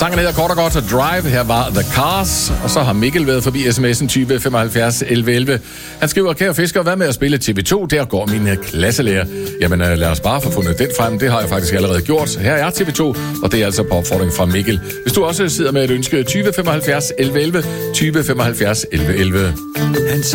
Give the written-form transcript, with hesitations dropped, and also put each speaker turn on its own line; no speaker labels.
Sangen hedder kort og godt Drive. Her var The Cars. Og så har Mikkel været forbi sms'en 20 75 11 11. Han skriver, kære fisker, hvad med at spille TV2? Der går min klasselærer. Jamen lad os bare få fundet den frem. Det har jeg faktisk allerede gjort. Her er TV2, og det er altså på opfordring fra Mikkel. Hvis du også sidder med et ønske, 20 75 11 11. 20 75 11 11.